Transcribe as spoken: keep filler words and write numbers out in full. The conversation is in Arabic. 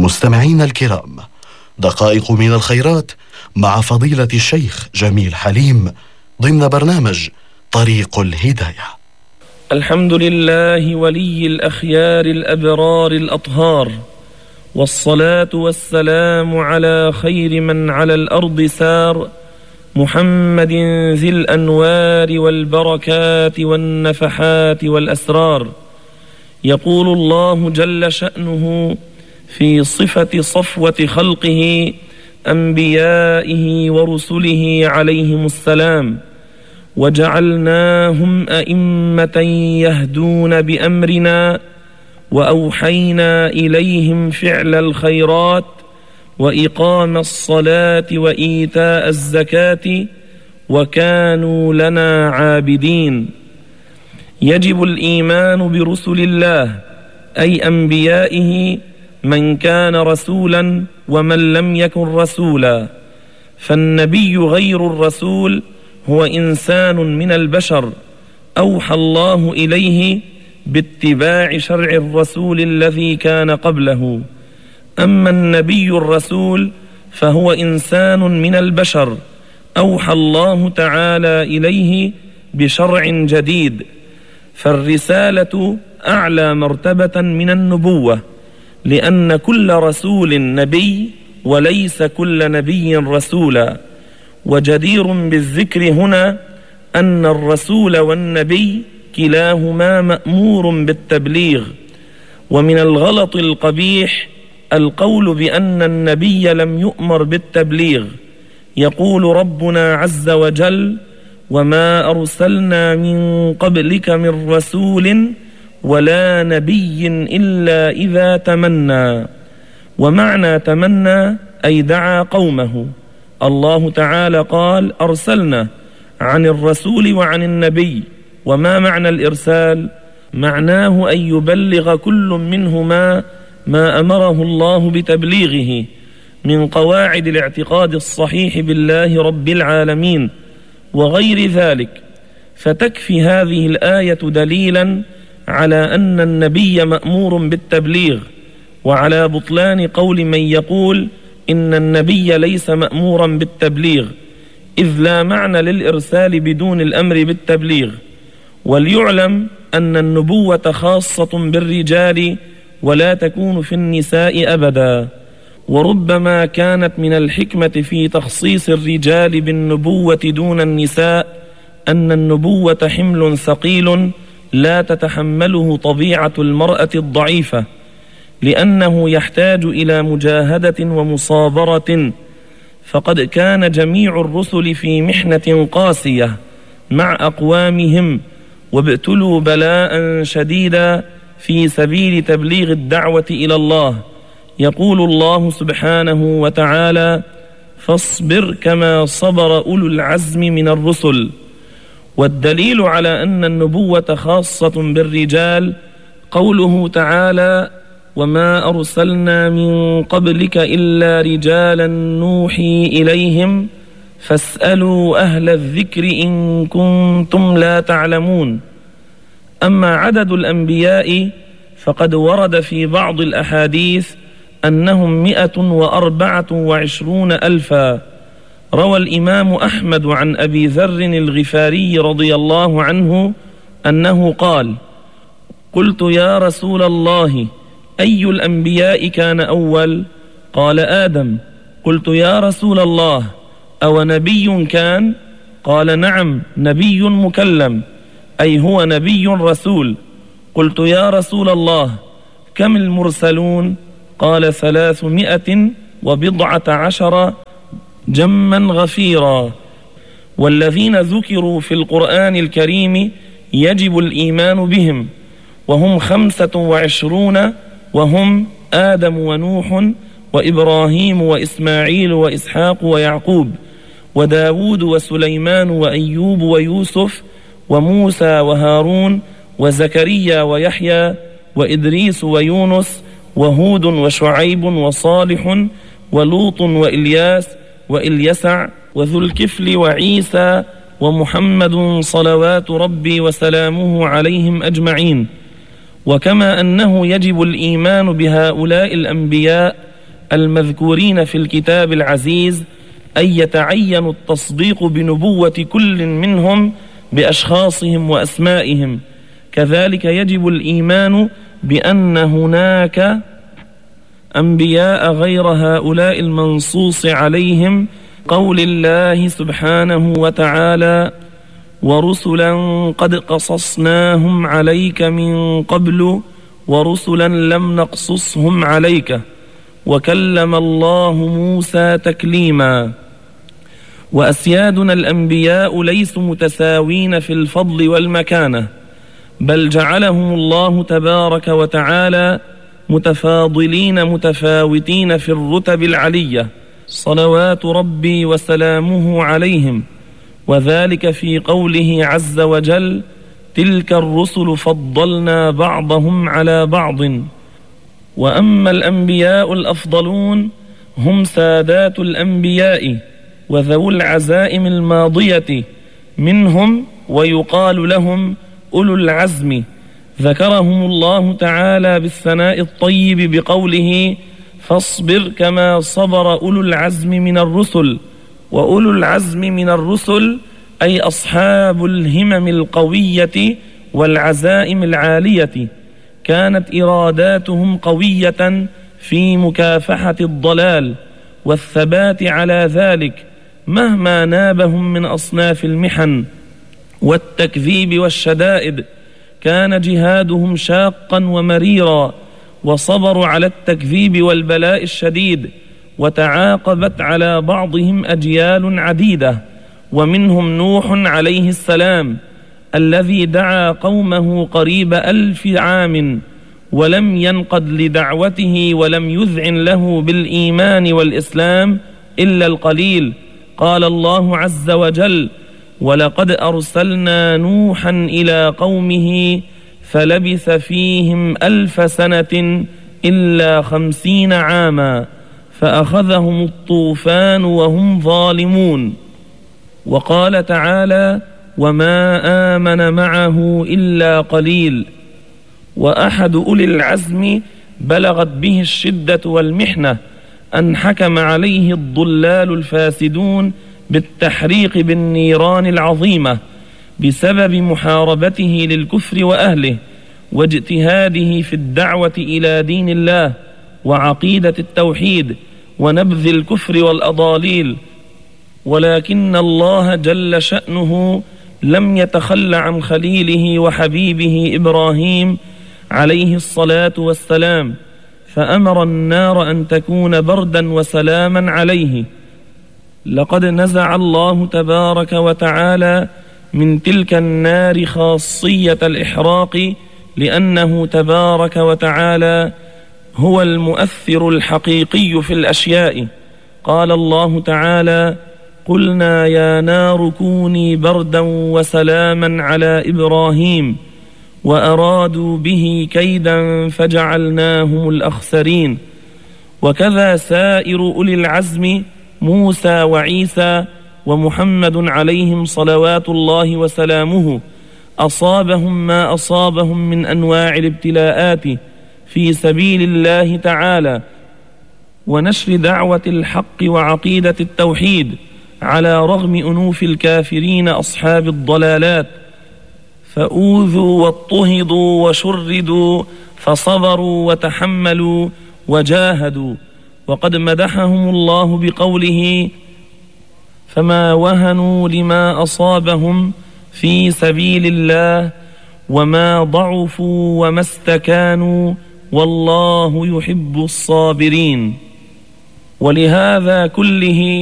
مستمعين الكرام، دقائق من الخيرات مع فضيلة الشيخ جميل حليم ضمن برنامج طريق الهداية. الحمد لله ولي الأخيار الأبرار الأطهار، والصلاة والسلام على خير من على الأرض سار، محمد ذي الأنوار والبركات والنفحات والأسرار. يقول الله جل شأنه في صفة صفوة خلقه أنبيائه ورسله عليهم السلام: وجعلناهم أئمة يهدون بأمرنا وأوحينا إليهم فعل الخيرات وإقام الصلاة وإيتاء الزكاة وكانوا لنا عابدين. يجب الإيمان برسل الله أي أنبيائه، من كان رسولا ومن لم يكن رسولا، فالنبي غير الرسول هو إنسان من البشر أوحى الله إليه باتباع شرع الرسول الذي كان قبله. أما النبي الرسول فهو إنسان من البشر أوحى الله تعالى إليه بشرع جديد، فالرسالة أعلى مرتبة من النبوة، لأن كل رسول نبي وليس كل نبي رسولا. وجدير بالذكر هنا أن الرسول والنبي كلاهما مأمور بالتبليغ. ومن الغلط القبيح القول بأن النبي لم يؤمر بالتبليغ. يقول ربنا عز وجل: وما أرسلنا من قبلك من رسول ولا نبي إلا إذا تمنى. ومعنى تمنى أي دعا قومه. الله تعالى قال: أرسلنا عن الرسول وعن النبي. وما معنى الإرسال؟ معناه أن يبلغ كل منهما ما أمره الله بتبليغه من قواعد الاعتقاد الصحيح بالله رب العالمين وغير ذلك. فتكفي هذه الآية دليلا على أن النبي مأمور بالتبليغ، وعلى بطلان قول من يقول إن النبي ليس مأمورا بالتبليغ، إذ لا معنى للإرسال بدون الأمر بالتبليغ. وليعلم أن النبوة خاصة بالرجال ولا تكون في النساء أبدا. وربما كانت من الحكمة في تخصيص الرجال بالنبوة دون النساء أن النبوة حمل ثقيل لا تتحمله طبيعة المرأة الضعيفة، لأنه يحتاج إلى مجاهدة ومصابرة. فقد كان جميع الرسل في محنة قاسية مع أقوامهم، وابتلوا بلاء شديدا في سبيل تبليغ الدعوة إلى الله. يقول الله سبحانه وتعالى: فاصبر كما صبر أولو العزم من الرسل. والدليل على أن النبوة خاصة بالرجال قوله تعالى: وما أرسلنا من قبلك إلا رجالا نوحي إليهم فاسألوا أهل الذكر إن كنتم لا تعلمون. أما عدد الأنبياء فقد ورد في بعض الأحاديث أنهم مئة وأربعة وعشرون ألفا. روى الإمام أحمد عن أبي ذر الغفاري رضي الله عنه أنه قال: قلت يا رسول الله أي الأنبياء كان أول؟ قال: آدم. قلت يا رسول الله أو نبي كان؟ قال: نعم، نبي مكلم، أي هو نبي رسول. قلت يا رسول الله كم المرسلون؟ قال: ثلاثمائة وبضعة عشر جما غفيرا. والذين ذكروا في القرآن الكريم يجب الإيمان بهم، وهم خمسة وعشرون، وهم آدم ونوح وإبراهيم وإسماعيل وإسحاق ويعقوب وداود وسليمان وأيوب ويوسف وموسى وهارون وزكريا ويحيى وإدريس ويونس وهود وشعيب وصالح ولوط وإلياس وإليسع وذو الكفل وعيسى ومحمد صلوات ربي وسلامه عليهم أجمعين. وكما أنه يجب الإيمان بهؤلاء الأنبياء المذكورين في الكتاب العزيز أن يتعين التصديق بنبوة كل منهم بأشخاصهم وأسمائهم. كذلك يجب الإيمان بأن هناك أنبياء غير هؤلاء المنصوص عليهم، قول الله سبحانه وتعالى: ورسلا قد قصصناهم عليك من قبل ورسلا لم نقصصهم عليك وكلم الله موسى تكليما. وأسيادنا الأنبياء ليسوا متساوين في الفضل والمكانة، بل جعلهم الله تبارك وتعالى متفاضلين متفاوتين في الرتب العلية، صلوات ربي وسلامه عليهم، وذلك في قوله عز وجل: تلك الرسل فضلنا بعضهم على بعض. وأما الأنبياء الأفضلون هم سادات الأنبياء وذو العزائم الماضية منهم، ويقال لهم أولو العزم، ذكرهم الله تعالى بالثناء الطيب بقوله: فاصبر كما صبر أولو العزم من الرسل. وأولو العزم من الرسل أي أصحاب الهمم القوية والعزائم العالية، كانت إراداتهم قوية في مكافحة الضلال والثبات على ذلك مهما نابهم من أصناف المحن والتكذيب والشدائد. كان جهادهم شاقا ومريرا، وصبروا على التكذيب والبلاء الشديد، وتعاقبت على بعضهم أجيال عديدة، ومنهم نوح عليه السلام الذي دعا قومه قريب ألف عام ولم ينقد لدعوته ولم يذعن له بالإيمان والإسلام إلا القليل. قال الله عز وجل: ولقد أرسلنا نوحا إلى قومه فلبث فيهم ألف سنة إلا خمسين عاما فأخذهم الطوفان وهم ظالمون. وقال تعالى: وما آمن معه إلا قليل. وأحد أولي العزم بلغت به الشدة والمحنة أن حكم عليه الضلال الفاسدون بالتحريق بالنيران العظيمة بسبب محاربته للكفر وأهله واجتهاده في الدعوة إلى دين الله وعقيدة التوحيد ونبذ الكفر والأضاليل. ولكن الله جل شأنه لم يتخل عن خليله وحبيبه إبراهيم عليه الصلاة والسلام، فأمر النار أن تكون بردا وسلاما عليه. لقد نزع الله تبارك وتعالى من تلك النار خاصية الإحراق، لأنه تبارك وتعالى هو المؤثر الحقيقي في الأشياء. قال الله تعالى: قلنا يا نار كوني بردا وسلاما على إبراهيم وأرادوا به كيدا فجعلناهم الأخسرين. وكذا سائر أولي العزم موسى وعيسى ومحمد عليهم صلوات الله وسلامه، أصابهم ما أصابهم من أنواع الابتلاءات في سبيل الله تعالى ونشر دعوة الحق وعقيدة التوحيد، على رغم أنوف الكافرين أصحاب الضلالات، فأوذوا واضطهدوا وشردوا فصبروا وتحملوا وجاهدوا. وقد مدحهم الله بقوله: فما وهنوا لما أصابهم في سبيل الله وما ضعفوا وما استكانوا والله يحب الصابرين. ولهذا كله